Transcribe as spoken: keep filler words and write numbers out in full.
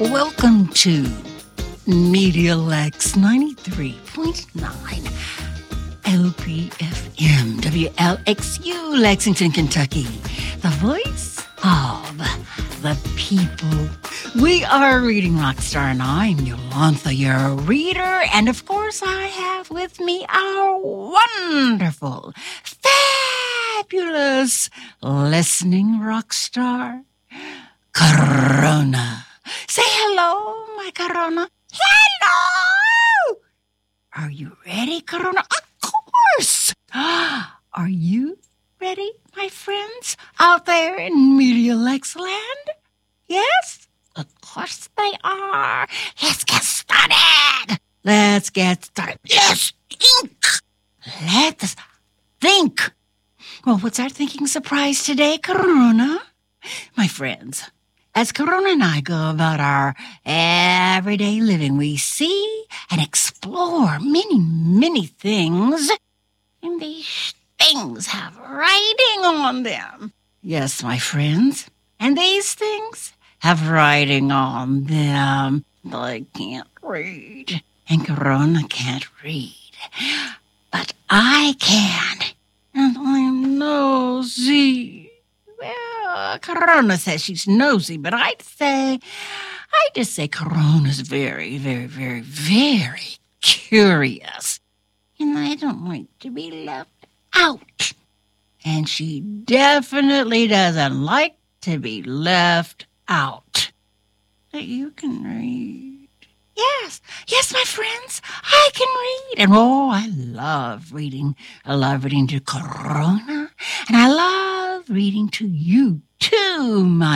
Welcome to Media Lex ninety-three point nine L P F M, W L X U, Lexington, Kentucky, the voice of the people. We are Reading Rockstar, and I'm Yolantha, your reader, and of course I have with me our wonderful, fabulous listening rockstar, Corona. Say hello, my Corona. Hello! Are you ready, Corona? Of course! Are you ready, my friends, out there in Media Lex land? Yes? Of course they are. Let's get started. Let's get started. Let's think. Let's think. Well, what's our thinking surprise today, Corona? My friends, as Corona and I go about our everyday living, we see and explore many, many things, and these things have writing on them. Yes, my friends, and these things have writing on them. I can't read, and Corona can't read, but I can, and I'm nosy. Well, Corona says she's nosy, but I'd say, I'd just say Corona's very, very, very, very curious. And I don't like to be left out. And she definitely doesn't like to be left out. But you can read. Yes, yes, my friends, I can read. And oh, I love reading. I love reading to Corona. And I love reading to you too, my